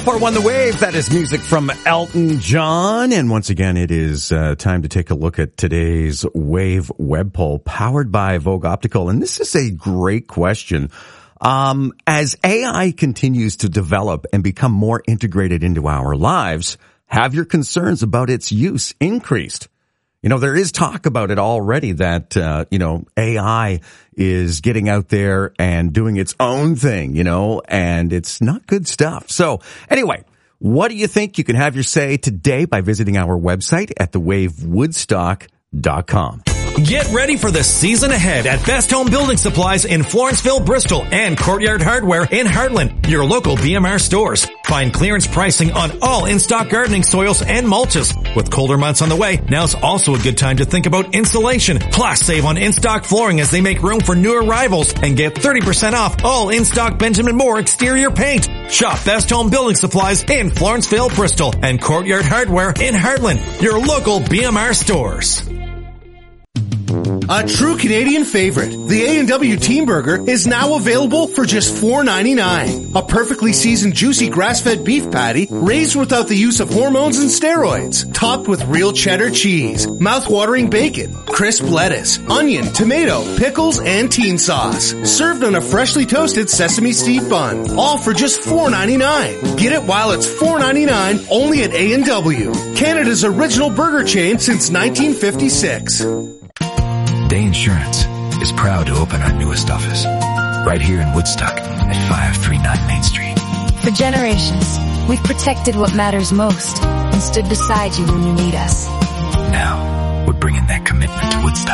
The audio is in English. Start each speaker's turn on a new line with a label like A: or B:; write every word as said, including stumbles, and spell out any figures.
A: For One The Wave, that is music from Elton John. And once again, it is uh, time to take a look at today's Wave web poll powered by Vogue Optical. And this is a great question. Um, as A I continues to develop and become more integrated into our lives, have your concerns about its use increased? You know, there is talk about it already that, uh, you know, A I is getting out there and doing its own thing, you know, and it's not good stuff. So anyway, what do you think? You can have your say today by visiting our website at the wave woodstock dot com.
B: Get ready for the season ahead at Best Home Building Supplies in Florenceville, Bristol, and Courtyard Hardware in Heartland, your local B M R stores. Find clearance pricing on all in-stock gardening soils and mulches. With colder months on the way, now's also a good time to think about insulation. Plus, save on in-stock flooring as they make room for new arrivals and get thirty percent off all in-stock Benjamin Moore exterior paint. Shop Best Home Building Supplies in Florenceville, Bristol, and Courtyard Hardware in Heartland, your local B M R stores.
C: A true Canadian favorite, the A and W Team Burger is now available for just four ninety-nine. A perfectly seasoned, juicy grass-fed beef patty raised without the use of hormones and steroids, topped with real cheddar cheese, mouth-watering bacon, crisp lettuce, onion, tomato, pickles, and teen sauce. Served on a freshly toasted sesame seed bun, all for just four ninety-nine. Get it while it's four ninety-nine only at A and W, Canada's original burger chain since nineteen fifty-six.
D: Day Insurance is proud to open our newest office right here in Woodstock at five thirty-nine Main Street.
E: For generations, we've protected what matters most and stood beside you when you need us.
D: Now, we're bringing that commitment to Woodstock.